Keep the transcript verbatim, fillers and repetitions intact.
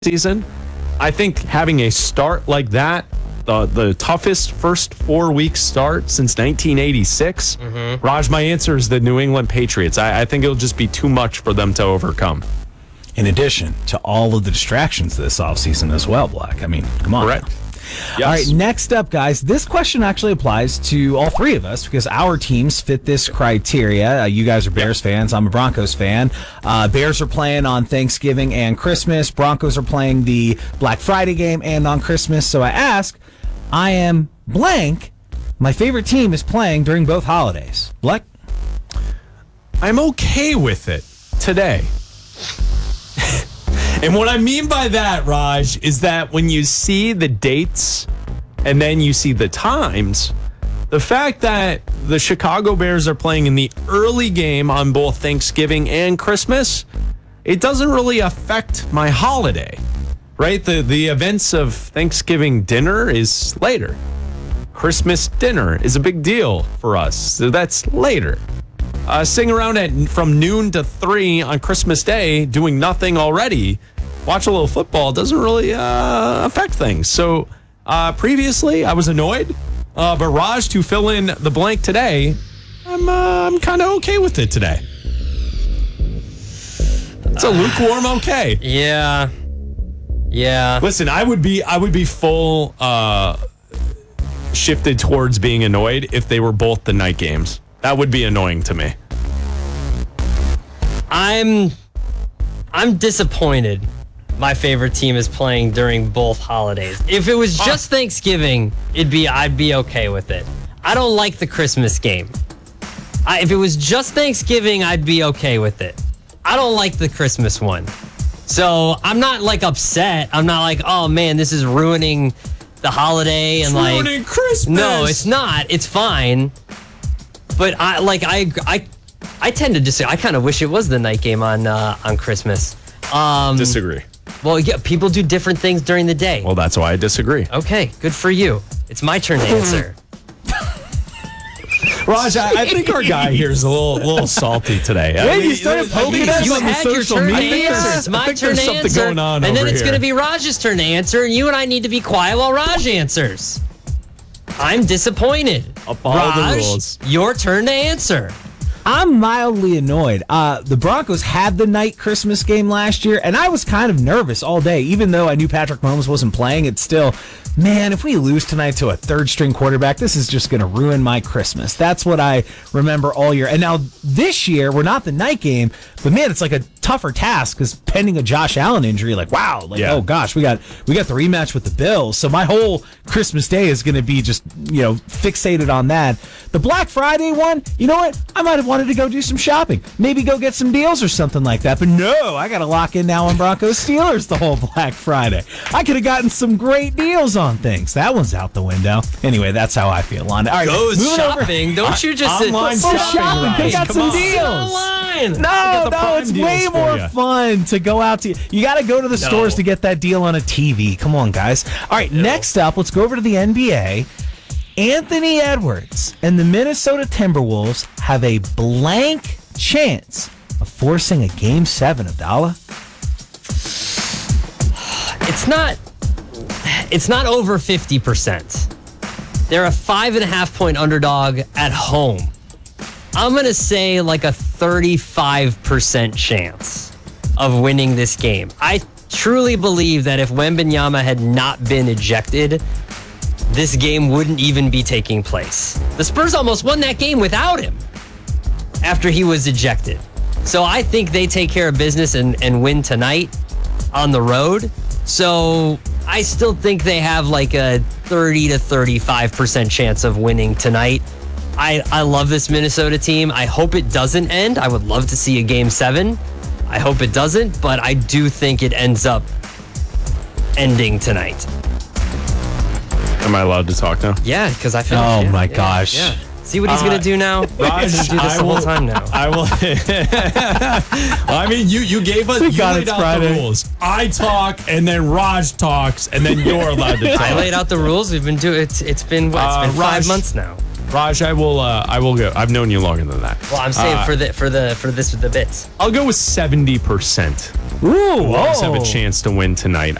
season. I think having a start like that, the the toughest first four week start since nineteen eighty-six, mm-hmm. Raj, my answer is the New England Patriots. I, I think it'll just be too much for them to overcome. In addition to all of the distractions this offseason as well, Black. I mean, come on. Correct. Yes. All right, next up, guys. This question actually applies to all three of us because our teams fit this criteria. Uh, you guys are Bears yep. fans. I'm a Broncos fan. Uh, Bears are playing on Thanksgiving and Christmas. Broncos are playing the Black Friday game and on Christmas. So I ask, I am blank. My favorite team is playing during both holidays. Black? I'm okay with it today. And what I mean by that, Raj, is that when you see the dates and then you see the times, the fact that the Chicago Bears are playing in the early game on both Thanksgiving and Christmas, it doesn't really affect my holiday, right? The, the events of Thanksgiving dinner is later. Christmas dinner is a big deal for us, so that's later. Uh, sitting around at from noon to three on Christmas Day doing nothing already, watch a little football doesn't really uh, affect things. So uh, previously I was annoyed, uh, but Raj, to fill in the blank today, I'm uh, I'm kind of okay with it today. It's a lukewarm okay. Yeah, yeah. Listen, I would be I would be full uh, shifted towards being annoyed if they were both the night games. That would be annoying to me. I'm I'm disappointed my favorite team is playing during both holidays. If it was just Thanksgiving, it'd be I'd be okay with it. I don't like the Christmas game. I, if it was just Thanksgiving, I'd be okay with it. I don't like the Christmas one. So I'm not like upset. I'm not like, oh man, this is ruining the holiday and it's like ruining Christmas. No, it's not. It's fine. But I like I I I tend to disagree. I kind of wish it was the night game on uh, on Christmas. Um, disagree. Well, yeah, people do different things during the day. Well, that's why I disagree. Okay, good for you. It's my turn to answer. Raj, I, I think our guy here is a little little salty today. Yeah, you started poking us You on the had your social turn to media. answer. It's I my think turn there's to something answer. going on and then over it's here. going to be Raj's turn to answer, and you and I need to be quiet while Raj answers. I'm disappointed. Follow Raj, the rules. your turn to answer. I'm mildly annoyed. Uh, the Broncos had the night Christmas game last year, and I was kind of nervous all day. Even though I knew Patrick Mahomes wasn't playing, it's still, man, if we lose tonight to a third-string quarterback, this is just going to ruin my Christmas. That's what I remember all year. And now this year, we're not the night game, but man, it's like a tougher task because pending a Josh Allen injury, like, wow, like, yeah. oh gosh, we got we got the rematch with the Bills. So my whole Christmas day is going to be just, you know, fixated on that. The Black Friday one, you know what? I might have wanted to go do some shopping. Maybe go get some deals or something like that. But no, I got to lock in now on Broncos Steelers the whole Black Friday. I could have gotten some great deals on things. That one's out the window. Anyway, that's how I feel on it. All right, Go moving shopping. over. Don't you just Online sit shopping, shopping. They got Come some on. deals. online. No, the no, prime it's deals way for more ya. fun to go out to. You got to go to the No. stores to get that deal on a T V. Come on, guys. All right, No. next up, let's go over to the N B A. Anthony Edwards and the Minnesota Timberwolves have a blank chance of forcing a game seven, Abdallah. It's not. It's not over fifty percent. They're a five and a half point underdog at home. I'm gonna say like a thirty-five percent chance of winning this game. I truly believe that if Wembanyama had not been ejected, this game wouldn't even be taking place. The Spurs almost won that game without him after he was ejected. So I think they take care of business and, and win tonight on the road. So I still think they have like a thirty to thirty-five percent chance of winning tonight. I, I love this Minnesota team. I hope it doesn't end. I would love to see a game seven. I hope it doesn't, but I do think it ends up ending tonight. Am I allowed to talk now? Yeah, because I finished. Oh yeah, my yeah, gosh. Yeah. See what he's Uh, going to do now? Raj Raj, is do this I the whole will- time now. I will. Well, I mean, you you gave us you got laid it's out Friday. the rules. I talk, and then Raj talks, and then you're allowed to talk. I laid out the rules. We've been doing it. It's been what? It's Uh, been five Raj- months now. Raj, I will. Uh, I will go. I've known you longer than that. Well, I'm saying Uh, for the for the for this with the bits. I'll go with seventy percent. Ooh, Wolves have a whoa. chance to win tonight.